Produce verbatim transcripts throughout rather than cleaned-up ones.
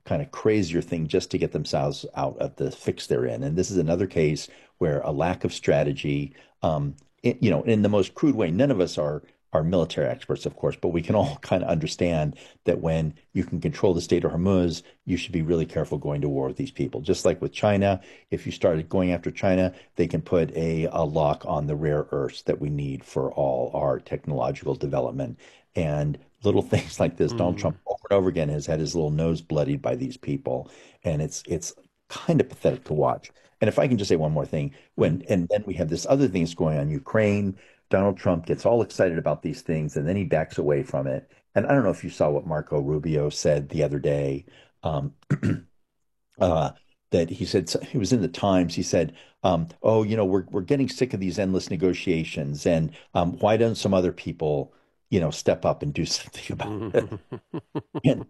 kind of crazier thing just to get themselves out of the fix they're in. And this is another case where a lack of strategy, um, it, you know, in the most crude way, none of us are are military experts, of course, but we can all kind of understand that when you can control the Strait of Hormuz, you should be really careful going to war with these people. Just like with China, if you started going after China, they can put a, a lock on the rare earths that we need for all our technological development. And little things like this, Donald Mm. Trump over and over again has had his little nose bloodied by these people, and it's it's kind of pathetic to watch. And if I can just say one more thing, Mm. when and then we have this other thing that's going on, Ukraine. Donald Trump gets all excited about these things and then he backs away from it. And I don't know if you saw what Marco Rubio said the other day. Um, uh, that he said he was in the Times. He said, um, "Oh, you know, we're we're getting sick of these endless negotiations, and um, why don't some other people, you know, step up and do something about it?" And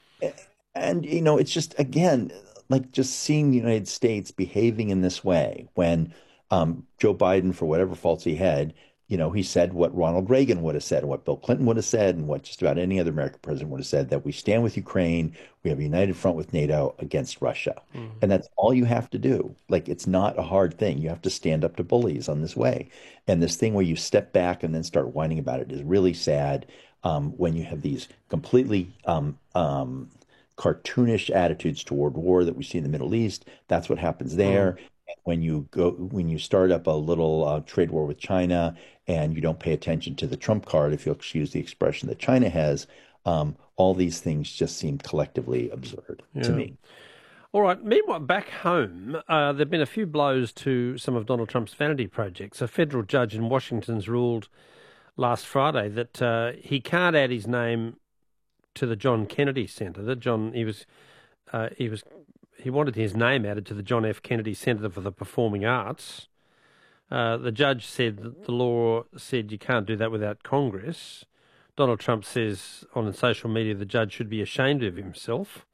and you know, it's just again like just seeing the United States behaving in this way when um, Joe Biden, for whatever faults he had, you know, he said what Ronald Reagan would have said, and what Bill Clinton would have said, and what just about any other American president would have said, that we stand with Ukraine, we have a united front with NATO against Russia. Mm. And that's all you have to do. Like, it's not a hard thing. You have to stand up to bullies on this way. And this thing where you step back and then start whining about it is really sad um, when you have these completely um, um, cartoonish attitudes toward war that we see in the Middle East. That's what happens Mm. there. When you go, when you start up a little uh, trade war with China and you don't pay attention to the Trump card, if you'll excuse the expression that China has, um, all these things just seem collectively absurd to Yeah. me. All right. Meanwhile, back home, uh, there have been a few blows to some of Donald Trump's vanity projects. A federal judge in Washington's ruled last Friday that uh, he can't add his name to the John Kennedy Center. That John he was uh, he was he wanted his name added to the John F. Kennedy Center for the Performing Arts. Uh, the judge said that the law said you can't do that without Congress. Donald Trump says on social media the judge should be ashamed of himself.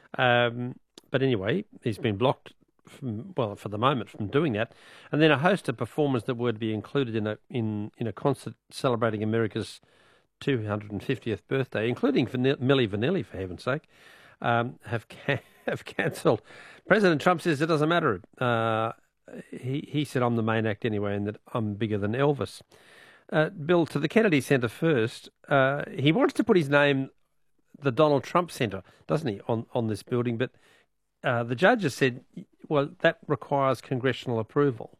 Um, but anyway, he's been blocked, from, well, for the moment, from doing that. And then a host of performers that were to be included in a in, in a concert celebrating America's two hundred fiftieth birthday, including Van- Milli Vanilli, for heaven's sake, um, have ca- have cancelled. President Trump says it doesn't matter. Uh, he he said I'm the main act anyway, and that I'm bigger than Elvis. Uh, Bill, to the Kennedy Center first. Uh, he wants to put his name, the Donald Trump Center, doesn't he, on on this building? But uh, the judge has said, well, that requires congressional approval.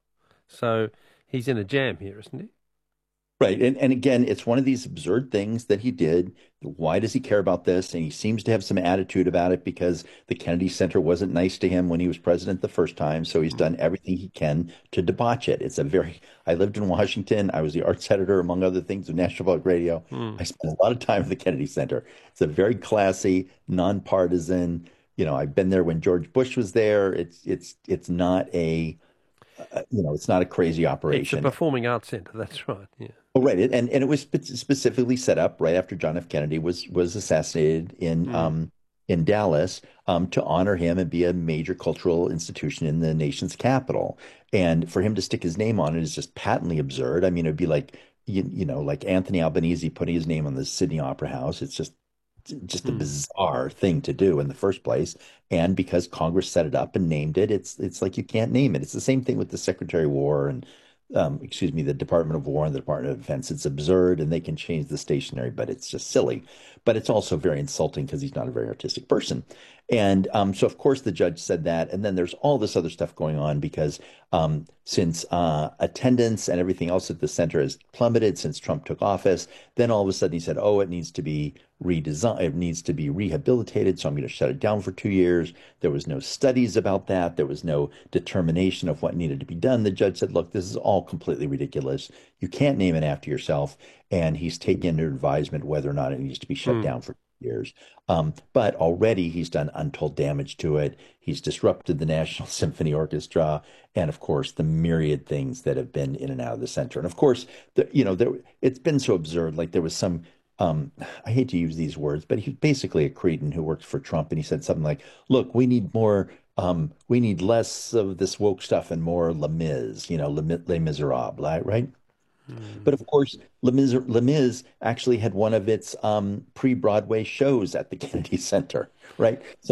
So he's in a jam here, isn't he? Right. And and again, it's one of these absurd things that he did. Why does he care about this? And he seems to have some attitude about it because the Kennedy Center wasn't nice to him when he was president the first time. So he's done everything he can to debauch it. It's a very, I lived in Washington. I was the arts editor, among other things, of National Public Radio. Hmm. I spent a lot of time at the Kennedy Center. It's a very classy, nonpartisan, you know, I've been there when George Bush was there. It's it's it's not a, uh, you know, it's not a crazy It's a operation. performing arts center. That's right. Yeah. Oh, right. It- And and it was spe- specifically set up right after John F. Kennedy was was assassinated in Hmm. um in Dallas um to honor him and be a major cultural institution in the nation's capital. And for him to stick his name on it is just patently absurd. I mean, it'd be like you, you know, like Anthony Albanese putting his name on the Sydney Opera House. It's just just a Hmm. bizarre thing to do in the first place. And because Congress set it up and named it, it's it's like you can't name it. It's the same thing with the Secretary of War and um, excuse me, the Department of War and the Department of Defense. It's absurd and they can change the stationery, but it's just silly. But it's also very insulting because he's not a very artistic person. And um, so, of course, the judge said that. And then there's all this other stuff going on because um, since uh, attendance and everything else at the center has plummeted since Trump took office, then all of a sudden he said, oh, it needs to be redesigned, it needs to be rehabilitated. So I'm going to shut it down for two years. There was no studies about that. There was no determination of what needed to be done. The judge said, look, this is all completely ridiculous. You can't name it after yourself. And he's taken under advisement whether or not it needs to be shut Hmm. down for years. Um, but already he's done untold damage to it. He's disrupted the National Symphony Orchestra, and of course the myriad things that have been in and out of the center. And of course, the, you know, there it's been so absurd. Like there was some, um, I hate to use these words, but he's basically a cretin who works for Trump, and he said something like, "Look, we need more." Um, we need less of this woke stuff and more Les Mis, you know, Les, Les Miserables, right? Right? Hmm. But of course, Les Mis, Les Mis actually had one of its um, pre-Broadway shows at the Kennedy Center, right?